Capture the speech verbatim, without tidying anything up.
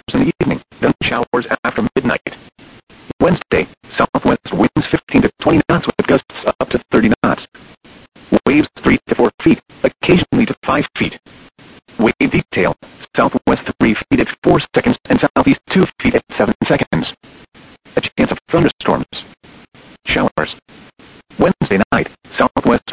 in the evening, then showers after midnight. Wednesday, southwest winds fifteen to twenty knots with gusts up to thirty knots. Waves three to four feet, occasionally to five feet. Wave detail, southwest three feet at four seconds and southeast two feet at seven seconds. A chance of thunderstorms